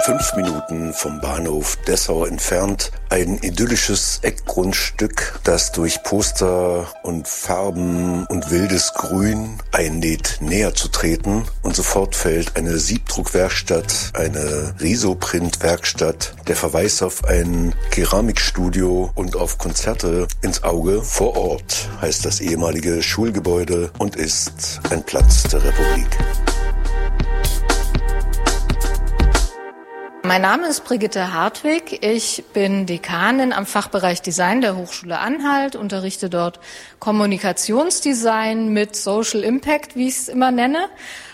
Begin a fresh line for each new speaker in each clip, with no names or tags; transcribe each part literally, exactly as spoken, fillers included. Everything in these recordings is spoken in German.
Fünf Minuten vom Bahnhof Dessau entfernt ein idyllisches Eckgrundstück, das durch Poster und Farben und wildes Grün einlädt, näher zu treten. Und sofort fällt eine Siebdruckwerkstatt, eine Risoprintwerkstatt, der Verweis auf ein Keramikstudio und auf Konzerte ins Auge. Vor Ort heißt das ehemalige Schulgebäude und ist ein Platz der Republik.
Mein Name ist Brigitte Hartwig. Ich bin Dekanin am Fachbereich Design der Hochschule Anhalt, unterrichte dort Kommunikationsdesign mit Social Impact, wie ich es immer nenne,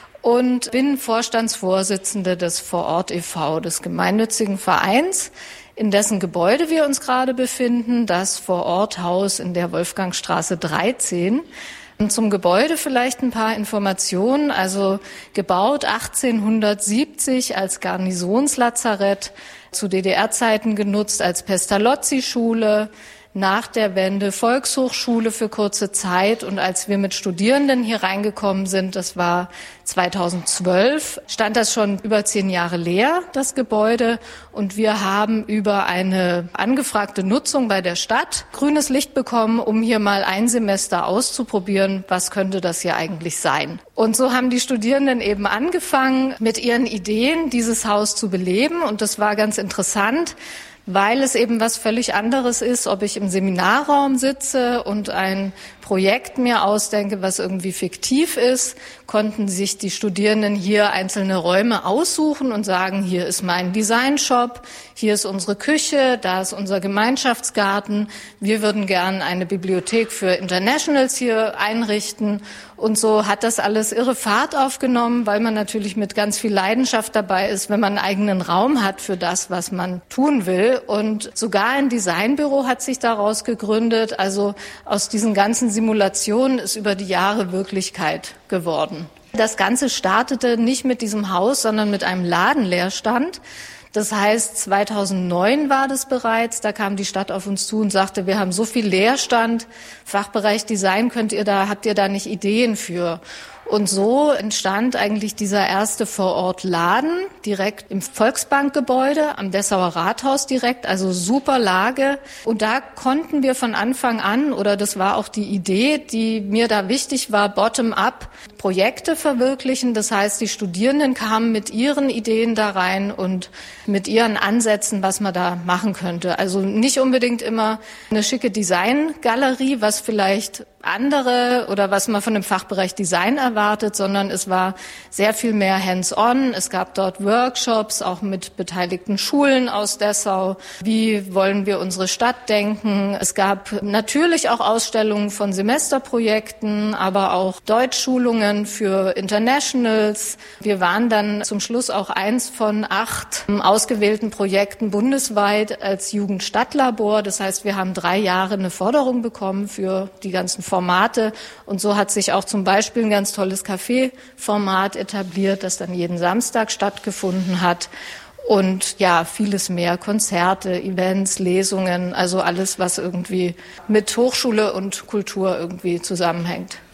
und bin Vorstandsvorsitzende des Vorort e V, des gemeinnützigen Vereins, in dessen Gebäude wir uns gerade befinden, das Vororthaus in der Wolfgangstraße dreizehn. Zum Gebäude vielleicht ein paar Informationen. Also gebaut achtzehnhundertsiebzig als Garnisonslazarett, zu D D R-Zeiten genutzt als Pestalozzi-Schule, nach der Wende Volkshochschule für kurze Zeit. Und als wir mit Studierenden hier reingekommen sind, das war zweitausendzwölf, stand das schon über zehn Jahre leer, das Gebäude. Und wir haben über eine angefragte Nutzung bei der Stadt grünes Licht bekommen, um hier mal ein Semester auszuprobieren, was könnte das hier eigentlich sein. Und so haben die Studierenden eben angefangen, mit ihren Ideen dieses Haus zu beleben. Und das war ganz interessant, weil es eben was völlig anderes ist, ob ich im Seminarraum sitze und ein Projekt mir ausdenke, was irgendwie fiktiv ist, konnten sich die Studierenden hier einzelne Räume aussuchen und sagen, hier ist mein Designshop, hier ist unsere Küche, da ist unser Gemeinschaftsgarten, wir würden gern eine Bibliothek für Internationals hier einrichten. Und so hat das alles irre Fahrt aufgenommen, weil man natürlich mit ganz viel Leidenschaft dabei ist, wenn man einen eigenen Raum hat für das, was man tun will. Und sogar ein Designbüro hat sich daraus gegründet. Also aus diesen ganzen Simulationen ist über die Jahre Wirklichkeit geworden. Das Ganze startete nicht mit diesem Haus, sondern mit einem Ladenleerstand. Das heißt, zweitausendneun war das bereits, da kam die Stadt auf uns zu und sagte, wir haben so viel Leerstand, Fachbereich Design, könnt ihr da, habt ihr da nicht Ideen für? Und so entstand eigentlich dieser erste Vorortladen direkt im Volksbankgebäude am Dessauer Rathaus direkt, also super Lage. Und da konnten wir von Anfang an, oder das war auch die Idee, die mir da wichtig war, bottom-up Projekte verwirklichen. Das heißt, die Studierenden kamen mit ihren Ideen da rein und mit ihren Ansätzen, was man da machen könnte. Also nicht unbedingt immer eine schicke Designgalerie, was vielleicht andere oder was man von dem Fachbereich Design erwartet, sondern es war sehr viel mehr hands-on. Es gab dort Workshops, auch mit beteiligten Schulen aus Dessau. Wie wollen wir unsere Stadt denken? Es gab natürlich auch Ausstellungen von Semesterprojekten, aber auch Deutschschulungen für Internationals. Wir waren dann zum Schluss auch eins von acht ausgewählten Projekten bundesweit als Jugendstadtlabor. Das heißt, wir haben drei Jahre eine Förderung bekommen für die ganzen Formate. Und so hat sich auch zum Beispiel ein ganz tolles Café-Format etabliert, das dann jeden Samstag stattgefunden hat. Und ja, vieles mehr, Konzerte, Events, Lesungen, also alles, was irgendwie mit Hochschule und Kultur irgendwie zusammenhängt.